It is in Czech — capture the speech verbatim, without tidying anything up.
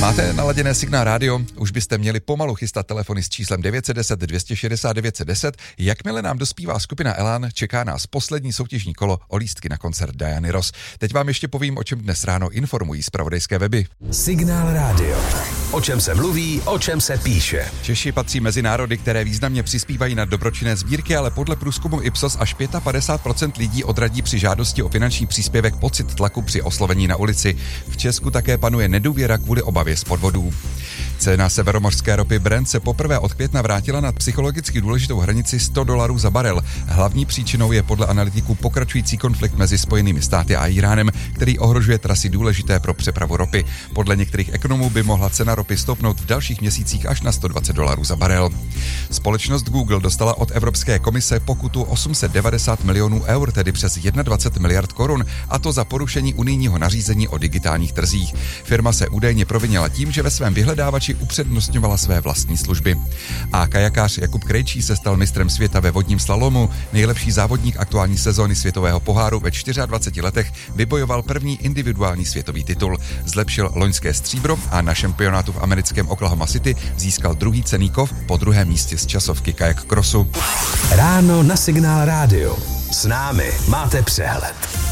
Máte naladěné Signál rádio? Už byste měli pomalu chystat telefony s číslem devět set deset dvě šedesát devět set deset. Jakmile nám dospívá skupina Elan, čeká nás poslední soutěžní kolo o lístky na koncert Diany Ross. Teď vám ještě povím, o čem dnes ráno informují zpravodajské weby. Signál rádio. O čem se mluví, o čem se píše. Češi patří mezi národy, které významně přispívají na dobročinné sbírky, ale podle průzkumu Ipsos až padesát pět procent lidí odradí při žádosti o finanční příspěvek pocit tlaku při oslovení na ulici. V Česku také panuje nedůvěra kvůli obavě z podvodů. Cena severomořské ropy Brent se poprvé od května vrátila nad psychologicky důležitou hranici sto dolarů za barel. Hlavní příčinou je podle analytiků pokračující konflikt mezi Spojenými státy a Íránem, který ohrožuje trasy důležité pro přepravu ropy. Podle některých ekonomů by mohla cena ropy stoupnout v dalších měsících až na sto dvacet dolarů za barel. Společnost Google dostala od Evropské komise pokutu osm set devadesát milionů eur, tedy přes dvacet jedna miliard korun, a to za porušení unijního nařízení o digitálních trzích. Firma se údajně provinila tím, že ve svém vyhledávači upřednostňovala své vlastní služby. A kajakář Jakub Krejčí se stal mistrem světa ve vodním slalomu. Nejlepší závodník aktuální sezóny světového poháru ve dvaceti čtyřech letech vybojoval první individuální světový titul. Zlepšil loňské stříbro a na šampionátu v americkém Oklahoma City získal druhý cenný kov po druhém místě z časovky kajak crossu. Ráno na Signál rádio. S námi máte přehled.